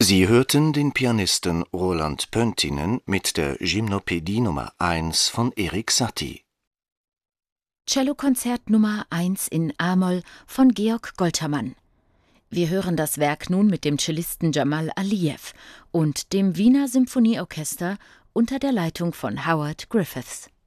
Sie hörten den Pianisten Roland Pöntinen mit der Gymnopädie Nummer 1 von Erik Satie. Cellokonzert Nummer 1 in a-Moll von Georg Goltermann. Wir hören das Werk nun mit dem Cellisten Jamal Aliyev und dem Wiener Symphonieorchester unter der Leitung von Howard Griffiths.